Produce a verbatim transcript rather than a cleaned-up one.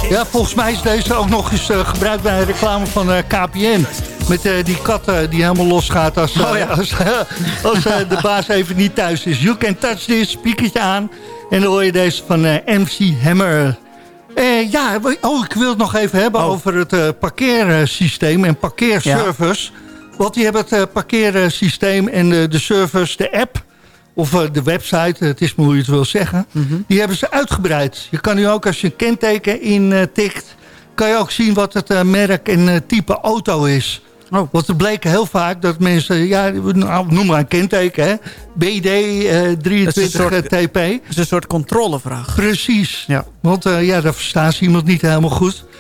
Ja, volgens mij is deze ook nog eens uh, gebruikt bij een reclame van uh, K P N. Met uh, die kat uh, die helemaal losgaat als, uh, oh, ja. als, uh, als uh, de baas even niet thuis is. You can touch this, spiekertje aan. En dan hoor je deze van uh, M C Hammer. Uh, ja, oh, ik wil het nog even hebben oh. over het uh, parkeersysteem en parkeerservice. Ja. Want die hebben het uh, parkeersysteem en uh, de service, de app... of uh, de website, het is maar hoe je het wil zeggen... Mm-hmm. Die hebben ze uitgebreid. Je kan nu ook als je een kenteken intikt... Uh, kan je ook zien wat het uh, merk en uh, type auto is. Oh. Want er bleek heel vaak dat mensen... ja, nou, noem maar een kenteken, hè. B D uh, drieëntwintig T P. Dat is een soort controlevraag. Precies. Ja. Want uh, ja, daar verstaan ze iemand niet helemaal goed.